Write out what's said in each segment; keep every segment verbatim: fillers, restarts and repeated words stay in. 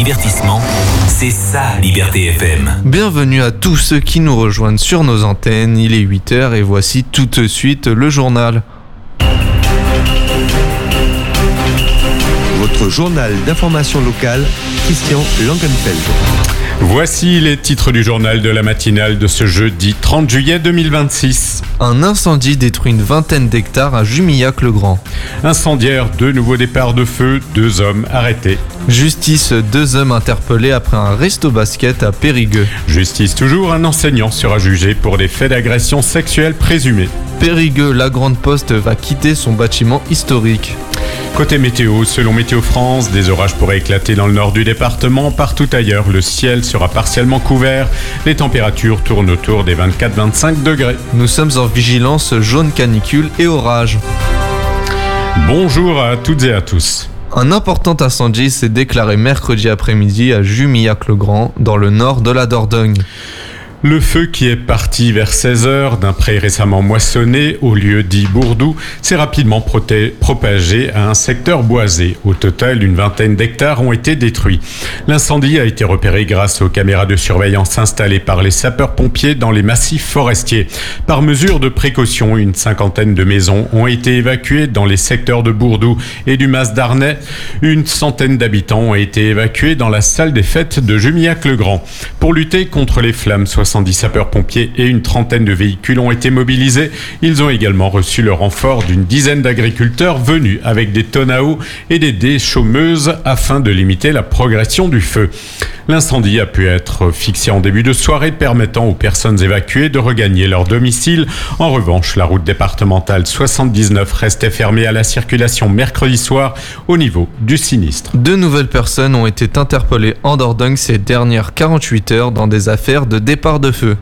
divertissement, c'est ça Liberté F M. Bienvenue à tous ceux qui nous rejoignent sur nos antennes, il est huit heures et voici tout de suite le journal. Votre journal d'information locale, Christian Langenfeld. Voici les titres du journal de la matinale de ce jeudi trente juillet deux mille vingt-six. Un incendie détruit une vingtaine d'hectares à Jumillac-le-Grand. Incendiaire, deux nouveaux départs de feu, deux hommes arrêtés. Justice, deux hommes interpellés après un resto-basket à Périgueux. Justice toujours, un enseignant sera jugé pour des faits d'agression sexuelle présumés. Périgueux, la Grande Poste va quitter son bâtiment historique. Côté météo, selon Météo France, des orages pourraient éclater dans le nord du département. Partout ailleurs, le ciel sera partiellement couvert. Les températures tournent autour des vingt-quatre à vingt-cinq degrés. Nous sommes en vigilance jaune canicule et orage. Bonjour à toutes et à tous. Un important incendie s'est déclaré mercredi après-midi à Jumillac-le-Grand, dans le nord de la Dordogne. Le feu qui est parti vers seize heures d'un pré récemment moissonné au lieu dit Bourdou s'est rapidement proté- propagé à un secteur boisé. Au total, une vingtaine d'hectares ont été détruits. L'incendie a été repéré grâce aux caméras de surveillance installées par les sapeurs-pompiers dans les massifs forestiers. Par mesure de précaution, une cinquantaine de maisons ont été évacuées dans les secteurs de Bourdou et du Mas d'Arnay. Une centaine d'habitants ont été évacués dans la salle des fêtes de Jumillac-le-Grand. Pour lutter contre les flammes, soixante-dix sapeurs-pompiers et une trentaine de véhicules ont été mobilisés. Ils ont également reçu le renfort d'une dizaine d'agriculteurs venus avec des tonnes à eau et des dés chômeuses afin de limiter la progression du feu. L'incendie a pu être fixé en début de soirée, permettant aux personnes évacuées de regagner leur domicile. En revanche, la route départementale soixante-dix-neuf restait fermée à la circulation mercredi soir au niveau du sinistre. Deux nouvelles personnes ont été interpellées en Dordogne ces dernières quarante-huit heures dans des affaires de départ de feu.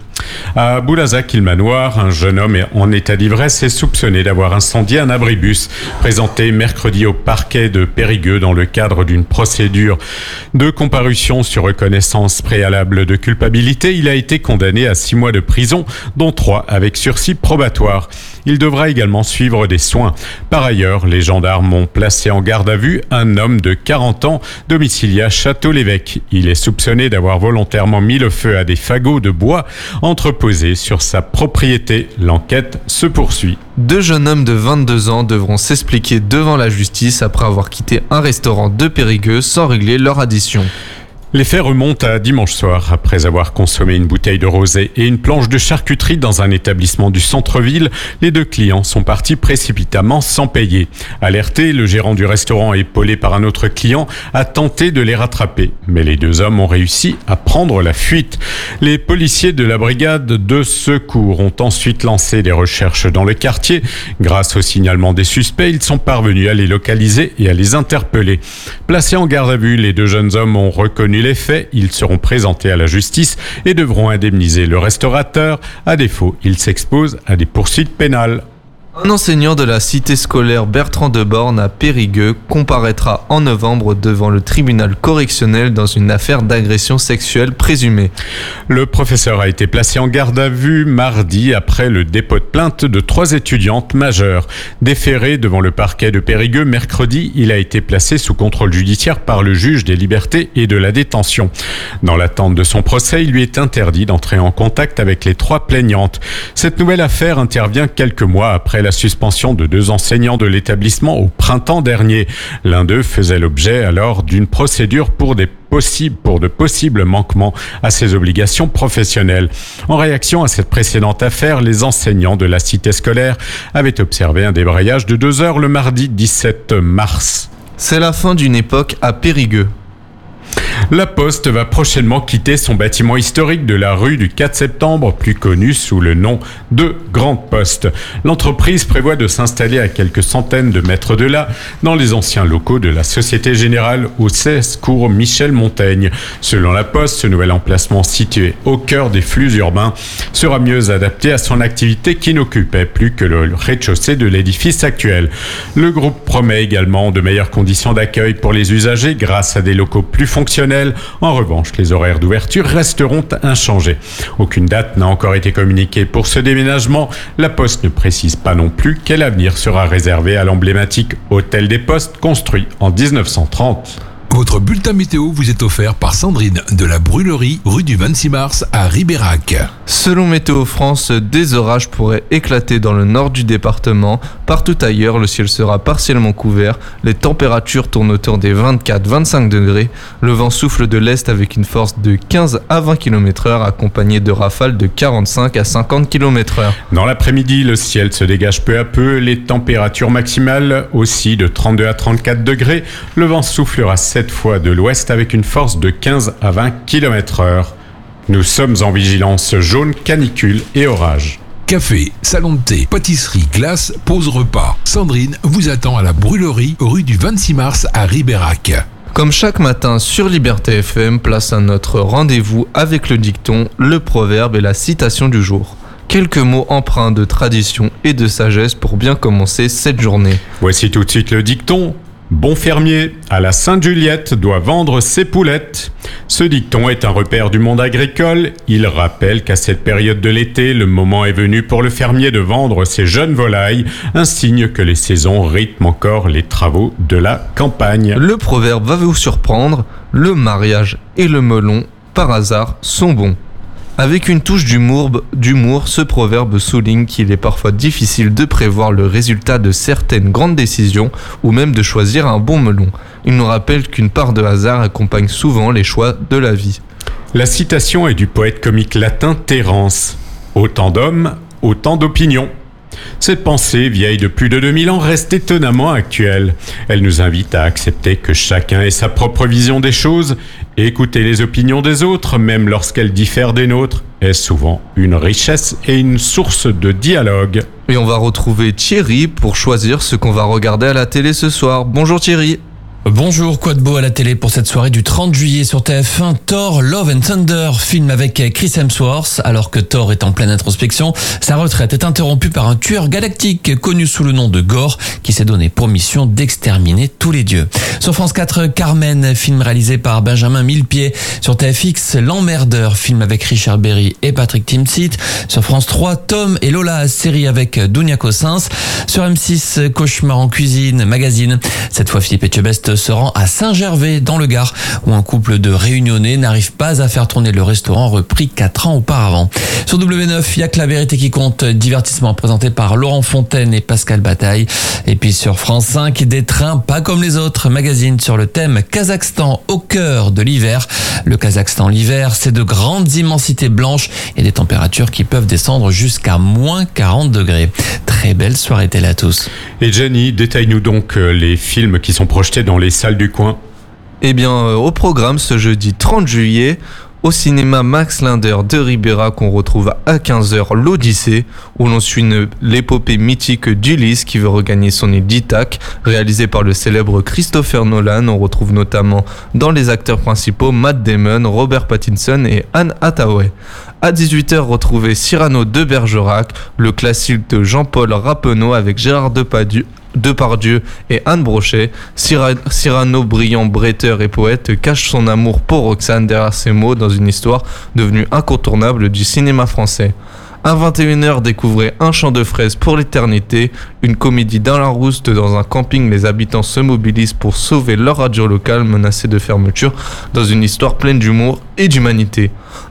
À Boulazac-Ilmanoir, un jeune homme en état d'ivresse est soupçonné d'avoir incendié un abribus présenté mercredi au parquet de Périgueux dans le cadre d'une procédure de comparution sur reconnaissance préalable de culpabilité. Il a été condamné à six mois de prison, dont trois avec sursis probatoire. Il devra également suivre des soins. Par ailleurs, les gendarmes ont placé en garde à vue un homme de quarante ans, domicilié à Château-l'Évêque. Il est soupçonné d'avoir volontairement mis le feu à des fagots de bois entreposés sur sa propriété. L'enquête se poursuit. Deux jeunes hommes de vingt-deux ans devront s'expliquer devant la justice après avoir quitté un restaurant de Périgueux sans régler leur addition. Les faits remontent à dimanche soir. Après avoir consommé une bouteille de rosé et une planche de charcuterie dans un établissement du centre-ville, les deux clients sont partis précipitamment sans payer. Alerté, le gérant du restaurant, épaulé par un autre client, a tenté de les rattraper. Mais les deux hommes ont réussi à prendre la fuite. Les policiers de la brigade de secours ont ensuite lancé des recherches dans le quartier. Grâce au signalement des suspects, ils sont parvenus à les localiser et à les interpeller. Placés en garde à vue, les deux jeunes hommes ont reconnu les faits, ils seront présentés à la justice et devront indemniser le restaurateur. À défaut, ils s'exposent à des poursuites pénales. Un enseignant de la cité scolaire Bertrand de Born à Périgueux comparaîtra en novembre devant le tribunal correctionnel dans une affaire d'agression sexuelle présumée. Le professeur a été placé en garde à vue mardi après le dépôt de plainte de trois étudiantes majeures. Déféré devant le parquet de Périgueux mercredi, il a été placé sous contrôle judiciaire par le juge des libertés et de la détention. Dans l'attente de son procès, il lui est interdit d'entrer en contact avec les trois plaignantes. Cette nouvelle affaire intervient quelques mois après la suspension de deux enseignants de l'établissement au printemps dernier. L'un d'eux faisait l'objet alors d'une procédure pour des possibles, pour de possibles manquements à ses obligations professionnelles. En réaction à cette précédente affaire, les enseignants de la cité scolaire avaient observé un débrayage de deux heures le mardi dix-sept mars. C'est la fin d'une époque à Périgueux. La Poste va prochainement quitter son bâtiment historique de la rue du quatre septembre, plus connu sous le nom de Grande Poste. L'entreprise prévoit de s'installer à quelques centaines de mètres de là, dans les anciens locaux de la Société Générale au seize cours Michel Montaigne. Selon la Poste, ce nouvel emplacement situé au cœur des flux urbains sera mieux adapté à son activité qui n'occupait plus que le rez-de-chaussée de l'édifice actuel. Le groupe promet également de meilleures conditions d'accueil pour les usagers grâce à des locaux plus fonctionnels. En revanche, les horaires d'ouverture resteront inchangés. Aucune date n'a encore été communiquée pour ce déménagement. La Poste ne précise pas non plus quel avenir sera réservé à l'emblématique Hôtel des Postes construit en dix-neuf cent trente. Votre bulletin météo vous est offert par Sandrine de la Brûlerie, rue du vingt-six mars à Ribérac. Selon Météo France, des orages pourraient éclater dans le nord du département. Partout ailleurs, le ciel sera partiellement couvert. Les températures tournent autour des vingt-quatre à vingt-cinq degrés. Le vent souffle de l'est avec une force de quinze à vingt kilomètres heure, accompagné de rafales de quarante-cinq à cinquante kilomètres heure. Dans l'après-midi, le ciel se dégage peu à peu. Les températures maximales aussi de trente-deux à trente-quatre degrés. Le vent soufflera cette fois de l'ouest avec une force de quinze à vingt kilomètres heure. Nous sommes en vigilance jaune, canicule et orage. Café, salon de thé, pâtisserie, glace, pause repas. Sandrine vous attend à la Brûlerie, rue du vingt-six mars à Ribérac. Comme chaque matin sur Liberté F M, place à notre rendez-vous avec le dicton, le proverbe et la citation du jour. Quelques mots empreints de tradition et de sagesse pour bien commencer cette journée. Voici tout de suite le dicton. Bon fermier, à la Sainte-Juliette, doit vendre ses poulettes. Ce dicton est un repère du monde agricole. Il rappelle qu'à cette période de l'été, le moment est venu pour le fermier de vendre ses jeunes volailles, un signe que les saisons rythment encore les travaux de la campagne. Le proverbe va vous surprendre, le mariage et le melon, par hasard, sont bons. Avec une touche d'humour, d'humour, ce proverbe souligne qu'il est parfois difficile de prévoir le résultat de certaines grandes décisions ou même de choisir un bon melon. Il nous rappelle qu'une part de hasard accompagne souvent les choix de la vie. La citation est du poète comique latin Terence. Autant d'hommes, autant d'opinions. Cette pensée, vieille de plus de deux mille ans, reste étonnamment actuelle. Elle nous invite à accepter que chacun ait sa propre vision des choses. Écouter les opinions des autres, même lorsqu'elles diffèrent des nôtres, est souvent une richesse et une source de dialogue. Et on va retrouver Thierry pour choisir ce qu'on va regarder à la télé ce soir. Bonjour Thierry. Bonjour, quoi de beau à la télé pour cette soirée du trente juillet sur T F un, Thor Love and Thunder, film avec Chris Hemsworth. Alors que Thor est en pleine introspection, sa retraite est interrompue par un tueur galactique connu sous le nom de Gore qui s'est donné pour mission d'exterminer tous les dieux. Sur France quatre, Carmen, film réalisé par Benjamin Millepied. Sur T F X, L'Emmerdeur, film avec Richard Berry et Patrick Timsit. Sur France trois, Tom et Lola, série avec Dounia Cossens. Sur M six, Cauchemar en cuisine, magazine. Cette fois, Philippe Etchebest se rend à Saint-Gervais dans le Gard où un couple de Réunionnais n'arrive pas à faire tourner le restaurant repris quatre ans auparavant. Sur W neuf, il y a que la vérité qui compte, divertissement présenté par Laurent Fontaine et Pascal Bataille. Et puis sur France cinq, des trains pas comme les autres, magazine sur le thème Kazakhstan au cœur de l'hiver. Le Kazakhstan l'hiver, c'est de grandes immensités blanches et des températures qui peuvent descendre jusqu'à moins quarante degrés. Très belle soirée télé à tous. Et Jenny, détaille-nous donc les films qui sont projetés dans les salles du coin. Eh bien, euh, au programme ce jeudi trente juillet, au cinéma Max Linder de Ribérac, qu'on retrouve à quinze heures l'Odyssée, où l'on suit une, l'épopée mythique d'Ulysse qui veut regagner son île d'Ithaque, réalisée par le célèbre Christopher Nolan. On retrouve notamment dans les acteurs principaux Matt Damon, Robert Pattinson et Anne Hathaway. À dix-huit heures, retrouvez Cyrano de Bergerac, le classique de Jean-Paul Rappeneau avec Gérard Depardieu, Depardieu et Anne Brochet. Cyrano, brillant bretteur et poète, cache son amour pour Roxane derrière ses mots dans une histoire devenue incontournable du cinéma français. À vingt et une heures, découvrez Un chant de fraises pour l'éternité, une comédie dans la rouste. Dans un camping, les habitants se mobilisent pour sauver leur radio locale menacée de fermeture dans une histoire pleine d'humour et d'humanité.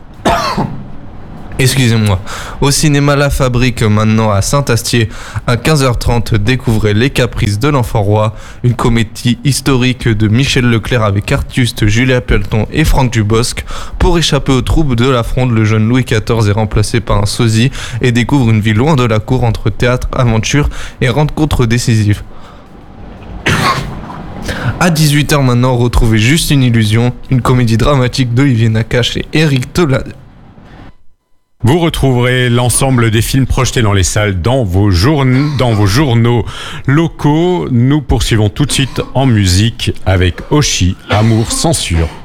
Excusez-moi. Au cinéma La Fabrique, maintenant à Saint-Astier, à quinze heures trente, découvrez Les Caprices de l'Enfant Roi, une comédie historique de Michel Leclerc avec Artuste, Julia Pelton et Franck Dubosc. Pour échapper aux troubles de la Fronde, le jeune Louis quatorze est remplacé par un sosie et découvre une vie loin de la cour entre théâtre, aventure et rencontres décisives. À dix-huit heures maintenant, retrouvez Juste une illusion, une comédie dramatique d'Olivier Nakache et Éric Tolade. Vous retrouverez l'ensemble des films projetés dans les salles dans vos, journ- dans vos journaux locaux. Nous poursuivons tout de suite en musique avec Oshi, Amour, Censure.